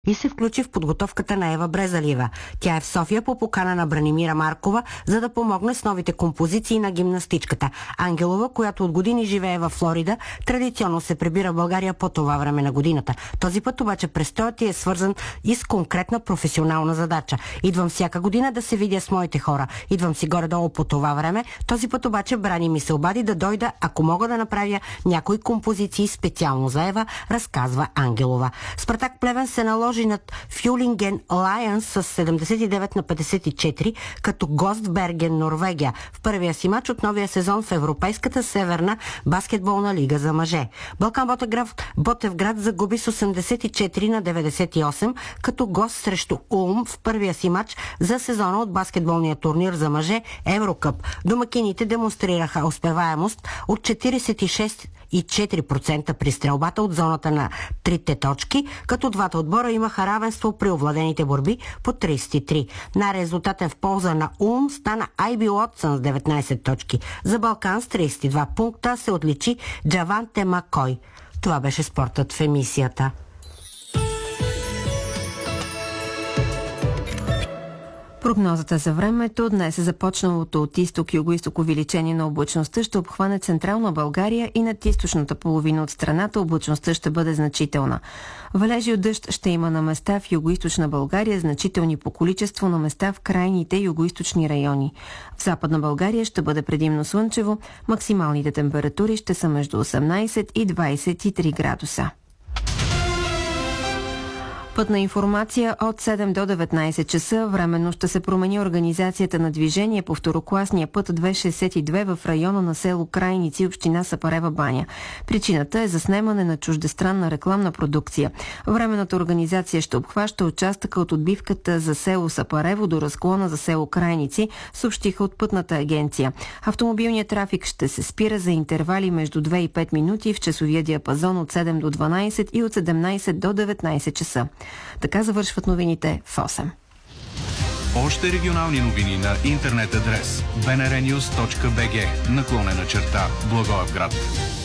и се включи в подготовката на Ева Брезалиева. Тя е в София по покана на Бранимира Маркова, за да помогне с новите композиции на гимнастичката. Ангелова, която от години живее във Флорида, традиционно се прибира в България по това време на годината. Този път обаче престоят е свързан и с конкретна професионална задача. Идвам всяка година да се видя с моите хора. Идвам си горе-долу по това време. Този път обаче Брани ми се обади да дойда, ако мога да направя някои композиции специално за Ева, разказва Ангелова. Спартак Плевен се наложи над Фюлинген Лайънс с 79-54 като гост в Берген, Норвегия, в първия си мач от новия сезон в Европейската северна баскетболна лига за мъже. Балкан Ботевград загуби с 84-98 като гост срещу Улм в първия си мач за сезона от баскетболния турнир за мъже Еврокъп. Домакините демонстрираха успеваемост от 46,4% при стрелбата от зоната на трите точки, като двата отбора имаха равенство при овладените борби по 33. Най-резултатен в полза на Улм стана Айби Уотсън с 19 точки. За Балкан с 32 пункта се отличи Джаванте Макой. Това беше спортът в емисията. Прогнозата за времето: днес е започналото от изток-юго-исток увеличение на облачността ще обхване централна България и над източната половина от страната облачността ще бъде значителна. Валежи от дъжд ще има на места в юго-источна България, значителни по количество на места в крайните юго-источни райони. В Западна България ще бъде предимно слънчево, максималните температури ще са между 18 и 23 градуса. Пътна информация от 7 до 19 часа. Временно ще се промени организацията на движение по второкласния път 262 в района на село Крайници, община Сапарева баня. Причината е заснемане на чуждестранна рекламна продукция. Временната организация ще обхваща участъка от отбивката за село Сапарево до разклона за село Крайници, съобщиха от Пътната агенция. Автомобилният трафик ще се спира за интервали между 2 и 5 минути в часовия диапазон от 7 до 12 и от 17 до 19 часа. Така завършват новините в 8. Още регионални новини на интернет адрес bnrnews.bg / Благоевград.